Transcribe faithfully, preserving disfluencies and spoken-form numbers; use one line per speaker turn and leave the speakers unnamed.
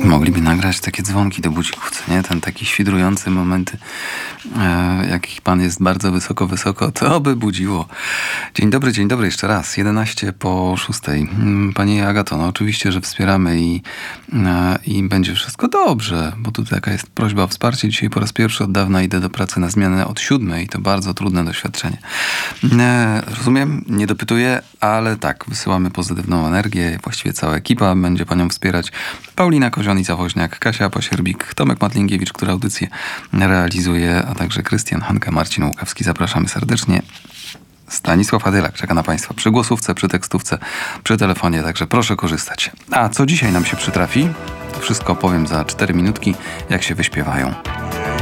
Mogliby nagrać takie dzwonki do budzików, co nie? Ten taki świdrujący momenty, e, jakich pan jest bardzo wysoko, wysoko, to by budziło. Dzień dobry, dzień dobry jeszcze raz. jedenaście po szóstej. Pani Agato, no oczywiście, że wspieramy i, e, i będzie wszystko dobrze, bo tu taka jest prośba o wsparcie. Dzisiaj po raz pierwszy od dawna idę do pracy na zmianę od siódmej. To bardzo trudne doświadczenie. E, rozumiem, nie dopytuję, ale tak, wysyłamy pozytywną energię. Właściwie cała ekipa będzie panią wspierać. Paulina Kozionica-Woźniak, Kasia Pasierbik, Tomek Matlingiewicz, który audycję realizuje, a także Krystian Hanka, Marcin Łukawski. Zapraszamy serdecznie. Stanisław Adylak czeka na Państwa przy głosówce, przy tekstówce, przy telefonie, także proszę korzystać. A co dzisiaj nam się przytrafi? To wszystko powiem za cztery minutki, jak się wyśpiewają.